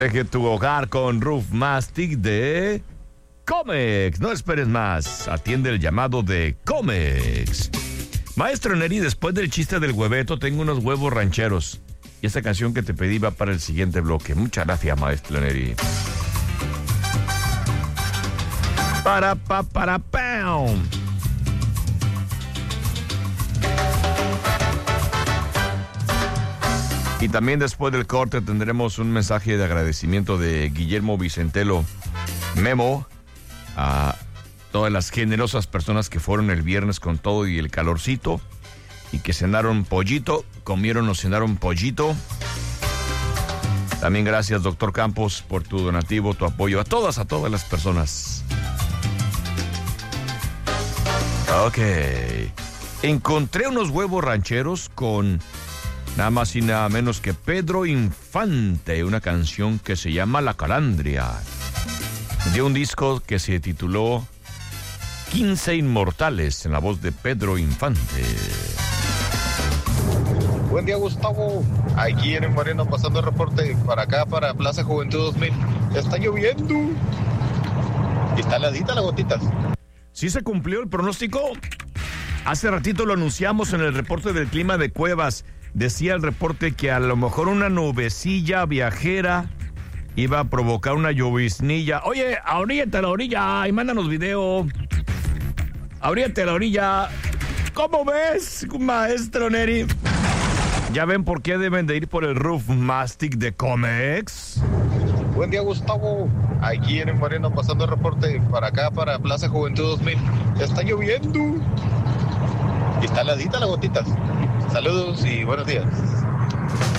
Deje tu hogar con Roof Mastic de Comex. No esperes más. Atiende el llamado de Comex. Maestro Neri, después del chiste del hueveto, tengo unos huevos rancheros. Y esa canción que te pedí va para el siguiente bloque. Muchas gracias, Maestro Neri. Para pam. Y también después del corte tendremos un mensaje de agradecimiento de Guillermo Vicentelo Memo a todas las generosas personas que fueron el viernes con todo y el calorcito y que cenaron pollito, comieron o cenaron pollito. También gracias, doctor Campos, por tu donativo, tu apoyo a todas las personas. Ok. Encontré unos huevos rancheros con nada más y nada menos que Pedro Infante, una canción que se llama La Calandria, de un disco que se tituló 15 Inmortales, en la voz de Pedro Infante. Buen día, Gustavo. Aquí en el Moreno pasando el reporte para acá, para Plaza Juventud 2000. Está lloviendo. Y está heladita las gotitas. ¿Sí se cumplió el pronóstico? Hace ratito lo anunciamos en el reporte del clima de Cuevas. Decía el reporte que a lo mejor una nubecilla viajera iba a provocar una lloviznilla. Oye, ahoríllate a la orilla y mándanos video. Ahoríllate a la orilla. ¿Cómo ves, maestro Neri? ¿Ya ven por qué deben de ir por el Roof Mastic de Comex? Buen día, Gustavo. Aquí en el Moreno pasando el reporte para acá, para Plaza Juventud 2000. Está lloviendo. Y está heladita las gotitas. Saludos y buenos días.